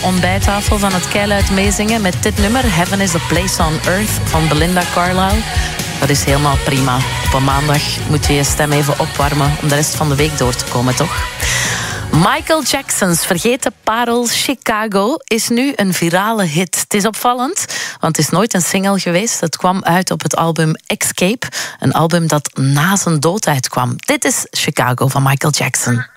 ontbijttafel van het keiluid meezingen met dit nummer, Heaven is a Place on Earth van Belinda Carlisle. Dat is helemaal prima. Op een maandag moet je je stem even opwarmen om de rest van de week door te komen, toch? Michael Jackson's vergeten parel Chicago is nu een virale hit. Het is opvallend, want het is nooit een single geweest. Het kwam uit op het album Escape, een album dat na zijn dood uitkwam. Dit is Chicago van Michael Jackson.